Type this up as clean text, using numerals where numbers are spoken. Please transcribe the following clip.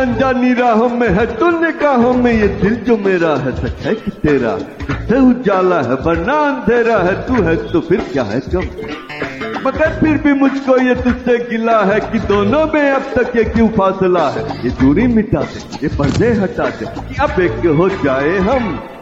अनजानी राहों में है तू निगाहों में, ये दिल जो मेरा है सच है कि तेरा, तुझसे उजाला है वरना अंधेरा है, तू है तो फिर क्या है कम, मगर फिर भी मुझको ये तुझसे गिला है कि दोनों में अब तक ये क्यों फासला है। ये दूरी मिटा दे, ये पर्दे हटा दे कि अब एक हो जाए हम।